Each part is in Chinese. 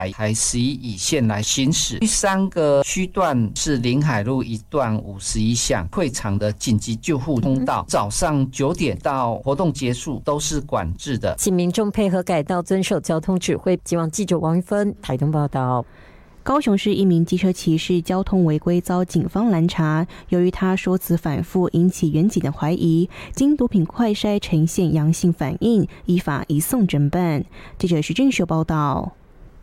还11以线来行驶。第3个区段是临海路一段51巷会场的紧急救护通道，早上9点到活动结束都是管制的， 请民众配合改道，遵守交通指挥。希望记者王玉芬台东报道。 高雄市一名机车骑士交通违规遭警方拦查，由于他说辞反复，引起远警的怀疑，经毒品快筛呈现阳性反应，依法移送侦办。记者徐俊秀报道。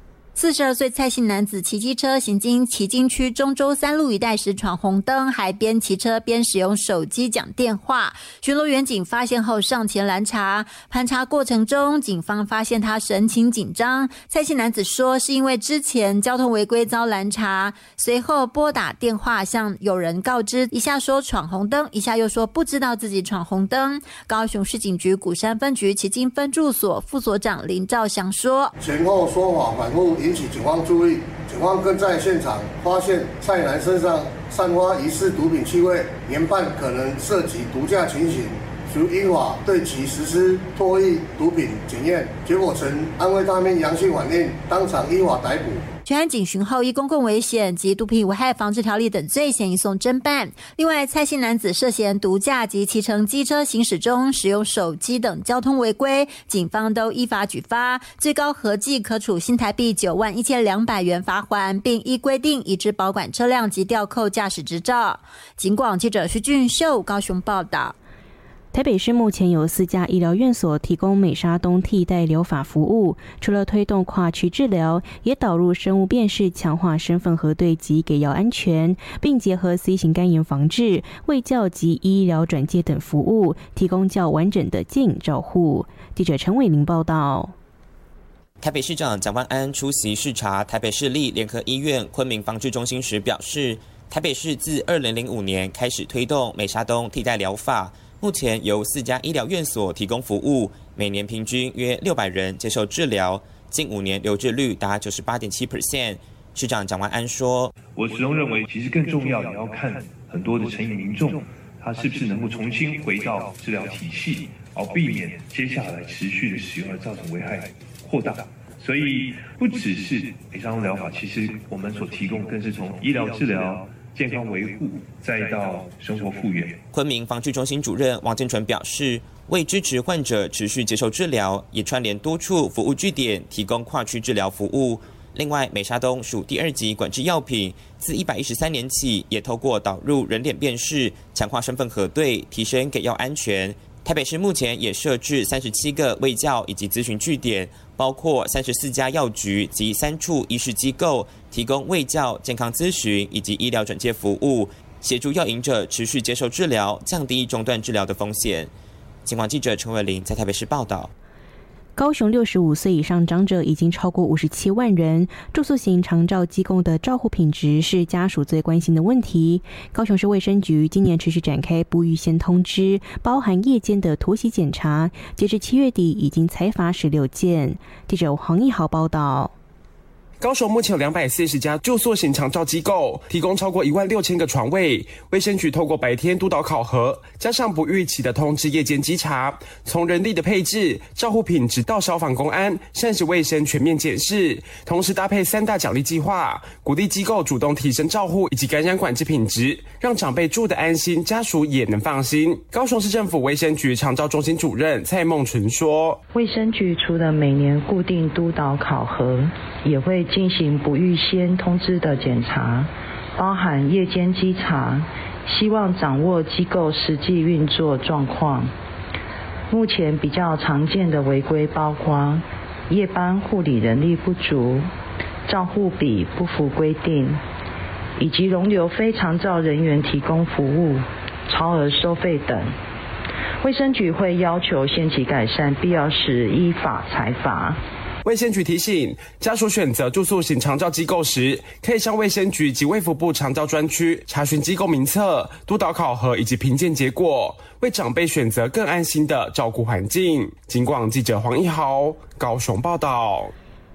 42岁蔡姓男子骑机车行经旗津区中州3路一带时闯红灯，还边骑车边使用手机讲电话。巡逻员警发现后上前拦查，盘查过程中，警方发现他神情紧张。蔡姓男子说是因为之前交通违规遭拦查，随后拨打电话向友人告知，一下说闯红灯，一下又说不知道自己闯红灯。高雄市警局鼓山分局旗津分驻所副所长林兆祥说， 前后说法反复引起警方注意，警方更在现场发现蔡男身上散发疑似毒品气味，研判可能涉及毒驾情形，属依法对其实施唾液毒品检验，结果呈安非他命阳性反应，当场依法逮捕。 全案警巡后，依公共危险及毒品危害防治条例等罪嫌移送侦办。另外，蔡姓男子涉嫌毒驾及骑乘机车行驶中使用手机等交通违规，警方都依法举发，最高合计可处新台币91200元罚锾，并依规定移至保管车辆及吊扣驾驶执照。警广记者徐俊秀高雄报道。 台北市目前有4家医疗院所提供美沙东替代疗法服务，除了推动跨区治疗，也导入生物辨识，强化身份核对及给药安全，并结合 C 型肝炎防治、卫教及医疗转介等服务，提供较完整的健影照护。记者陈伟玲报道。 台北市长蒋万安出席视察台北市立联合医院昆明防治中心时表示，台北市自2005年开始推动美沙东替代疗法，目前由4家医疗院所提供服务，每年平均约600人接受治疗，近5年留治率达 98.7%。 市长蒋万安说， 我始终认为其实更重要也要看很多的成瘾民众他是不是能够重新回到治疗体系，避免接下来持续的使用而造成危害扩大。所以不只是美沙东疗法，其实我们所提供更是从医疗治疗、健康维护，再到生活复原。 昆明防治中心主任王建纯表示，为支持患者持续接受治疗，也串联多处服务据点，提供跨区治疗服务。另外，美沙东属第2级管制药品，自113年起，也透过导入人脸辨识，强化身份核对，提升给药安全。台北市目前也设置37个卫教以及咨询据点，包括34家药局及3处医事机构，提供卫教、健康咨询以及医疗转介服务，协助药瘾者持续接受治疗，降低中断治疗的风险。警广记者陈伟玲在台北市报道。 高雄65岁以上长者已经超过57万人，住宿型长照机构的照护品质是家属最关心的问题。高雄市卫生局今年持续展开不预先通知，包含夜间的突袭检查，截至7月底已经裁罚16件。记者黄义豪报道。 高雄目前有240家住宿型长照机构，提供超过16000个床位。卫生局透过白天督导考核，加上不预期的通知夜间稽查，从人力的配置、照护品质到消防公安、膳食卫生全面检视，同时搭配3大奖励计划，鼓励机构主动提升照护以及感染管制品质，让长辈住得安心，家属也能放心。高雄市政府卫生局长照中心主任蔡梦纯说， 卫生局除了每年固定督导考核，也会进行不预先通知的检查，包含夜间稽查，希望掌握机构实际运作状况。目前比较常见的违规包括夜班护理人力不足、照护比不符规定，以及容留非长照人员提供服务、超额收费等。卫生局会要求限期改善，必要时依法裁罚。 卫生局提醒，家属选择住宿型长照机构时，可以向卫生局及卫福部长照专区查询机构名册、督导考核以及评鉴结果，为长辈选择更安心的照顾环境。警广记者黄一豪高雄报道。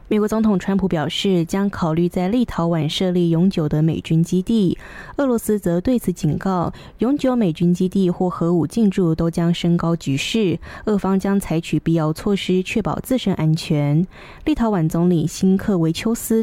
美国总统川普表示，将考虑在立陶宛设立永久的美军基地。俄罗斯则对此警告，永久美军基地或核武进驻都将升高局势，俄方将采取必要措施确保自身安全。立陶宛总理辛克维丘斯